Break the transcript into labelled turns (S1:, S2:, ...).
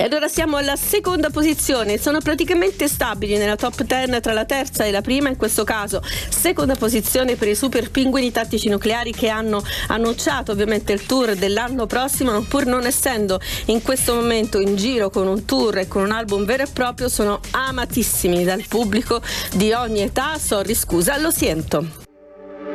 S1: E allora siamo alla seconda posizione, sono praticamente stabili nella top 10 tra la terza e la prima, in questo caso seconda posizione per i Super Pinguini Tattici Nucleari, che hanno annunciato ovviamente il tour dell'anno prossimo, pur non essendo in questo momento in giro con un tour e con un album vero e proprio, sono amatissimi dal pubblico di ogni età. Sorry, scusa, lo sento.